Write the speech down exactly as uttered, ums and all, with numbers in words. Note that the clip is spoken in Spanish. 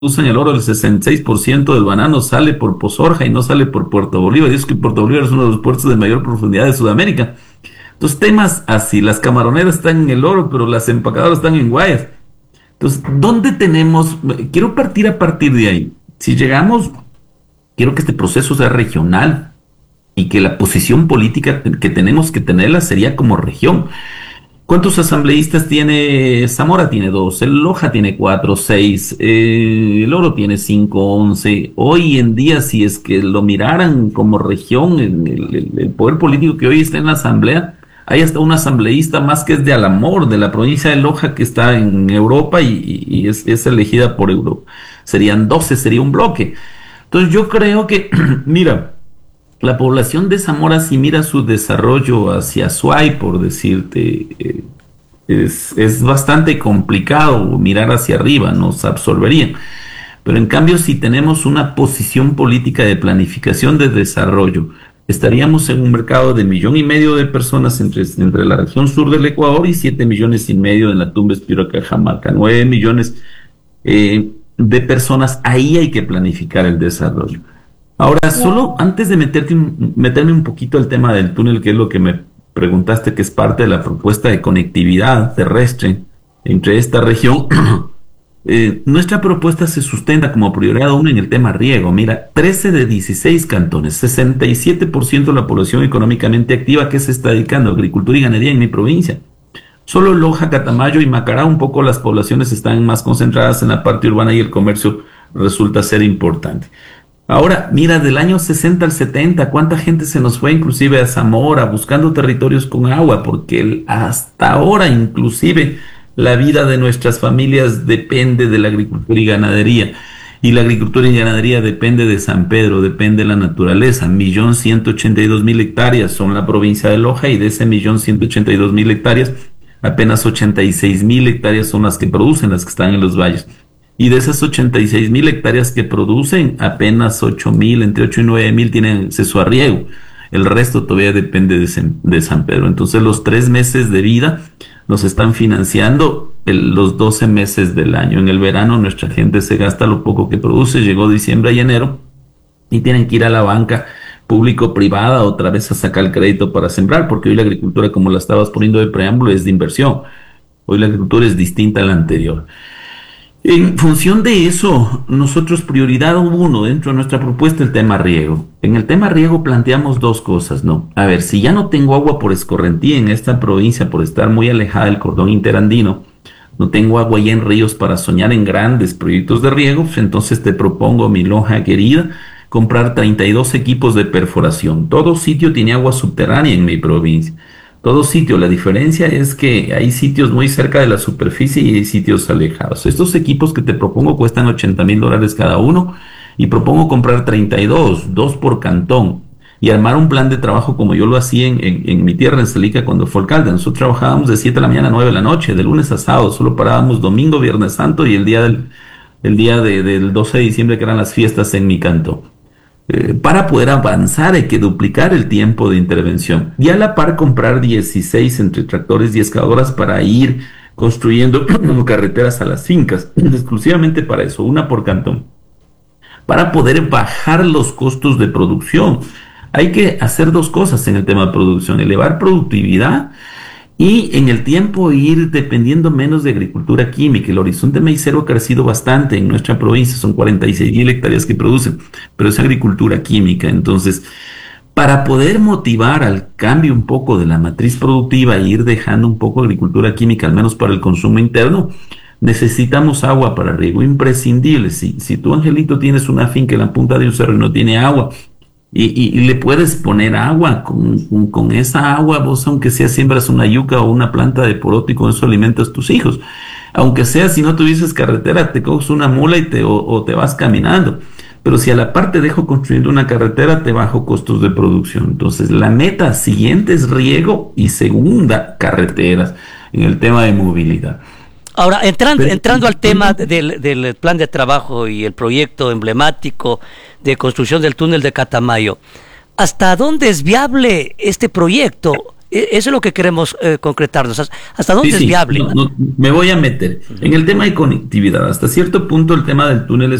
usan el oro, el sesenta y seis por ciento del banano sale por Pozorja y no sale por Puerto Bolívar. Y es que Puerto Bolívar es uno de los puertos de mayor profundidad de Sudamérica. Entonces, temas así, las camaroneras están en el oro, pero las empacadoras están en Guayas. Entonces, ¿dónde tenemos? Quiero partir a partir de ahí. Si llegamos, quiero que este proceso sea regional y que la posición política que tenemos que tenerla sería como región. ¿Cuántos asambleístas tiene Zamora? Tiene dos, el Loja tiene cuatro, seis, eh, el Oro tiene cinco, once. Hoy en día, si es que lo miraran como región, el, el, el poder político que hoy está en la asamblea, hay hasta un asambleísta más que es de Alamor, de la provincia de Loja, que está en Europa y, y es, es elegida por Europa. Serían doce, sería un bloque. Entonces yo creo que, mira, la población de Zamora, si mira su desarrollo hacia Azuay, por decirte, eh, es, es bastante complicado mirar hacia arriba, nos absorberían. Pero en cambio, si tenemos una posición política de planificación de desarrollo, estaríamos en un mercado de millón y medio de personas entre, entre la región sur del Ecuador y siete millones y medio en la Tumbes, Piura, Cajamarca, nueve millones eh, de personas. Ahí hay que planificar el desarrollo. Ahora, solo antes de meterte un, meterme un poquito al tema del túnel, que es lo que me preguntaste, que es parte de la propuesta de conectividad terrestre entre esta región, eh, nuestra propuesta se sustenta como prioridad uno en el tema riego. Mira, trece de dieciséis cantones, sesenta y siete por ciento de la población económicamente activa que se está dedicando a agricultura y ganadería en mi provincia. Solo Loja, Catamayo y Macará, un poco las poblaciones están más concentradas en la parte urbana y el comercio resulta ser importante. Ahora, mira, del año sesenta al setenta, ¿cuánta gente se nos fue inclusive a Zamora buscando territorios con agua? Porque el, hasta ahora inclusive la vida de nuestras familias depende de la agricultura y ganadería. Y la agricultura y ganadería depende de San Pedro, depende de la naturaleza. Millón ciento ochenta y dos mil hectáreas son la provincia de Loja y de ese millón ciento ochenta y dos mil hectáreas, apenas ochenta y seis mil hectáreas son las que producen, las que están en los valles. Y de esas ochenta y seis mil hectáreas que producen, apenas ocho mil, entre ocho y nueve mil tienen acceso a riego. El resto todavía depende de, de San Pedro. Entonces los tres meses de vida nos están financiando el, los doce meses del año. En el verano nuestra gente se gasta lo poco que produce. Llegó diciembre y enero y tienen que ir a la banca público-privada otra vez a sacar el crédito para sembrar, porque hoy la agricultura, como la estabas poniendo de preámbulo, es de inversión. Hoy la agricultura es distinta a la anterior. En función de eso, nosotros prioridad uno dentro de nuestra propuesta el tema riego. En el tema riego planteamos dos cosas, ¿no? A ver, si ya no tengo agua por escorrentía en esta provincia por estar muy alejada del cordón interandino, no tengo agua ya en ríos para soñar en grandes proyectos de riego, pues entonces te propongo, mi Loja querida, comprar treinta y dos equipos de perforación. Todo sitio tiene agua subterránea en mi provincia. Todo sitio, la diferencia es que hay sitios muy cerca de la superficie y hay sitios alejados. Estos equipos que te propongo cuestan ochenta mil dólares cada uno y propongo comprar treinta y dos, dos por cantón y armar un plan de trabajo como yo lo hacía en, en, en mi tierra, en Salica, cuando fue alcalde. Nosotros trabajábamos de siete de la mañana a nueve de la noche, de lunes a sábado, solo parábamos domingo, viernes santo y el día del, el día de, del doce de diciembre, que eran las fiestas en mi cantón. Eh, para poder avanzar hay que duplicar el tiempo de intervención y a la par comprar dieciséis entre tractores y excavadoras para ir construyendo carreteras a las fincas, exclusivamente para eso, una por cantón, para poder bajar los costos de producción. Hay que hacer dos cosas en el tema de producción: elevar productividad y en el tiempo ir dependiendo menos de agricultura química. El horizonte maicero ha crecido bastante en nuestra provincia, son cuarenta y seis mil hectáreas que producen, pero es agricultura química. Entonces, para poder motivar al cambio un poco de la matriz productiva e ir dejando un poco de agricultura química, al menos para el consumo interno, necesitamos agua para riego, imprescindible. Si, si tú, Angelito, tienes una finca en la punta de un cerro y no tiene agua, Y, y, y le puedes poner agua, con, con, con esa agua vos, aunque sea, siembras una yuca o una planta de poroto y con eso alimentas tus hijos. Aunque sea, si no tuvieses carretera, te coges una mula y te, o, o te vas caminando. Pero si a la par te dejo construir una carretera, te bajo costos de producción. Entonces, la meta siguiente es riego y segunda, carreteras, en el tema de movilidad. Ahora, entrando, entrando al tema del, del plan de trabajo y el proyecto emblemático de construcción del túnel de Catamayo, ¿hasta dónde es viable este proyecto E- Eso es lo que queremos eh, concretarnos. ¿Hasta hasta dónde Sí, es sí, viable? no, no, me voy a meter. En el tema de conectividad, hasta cierto punto el tema del túnel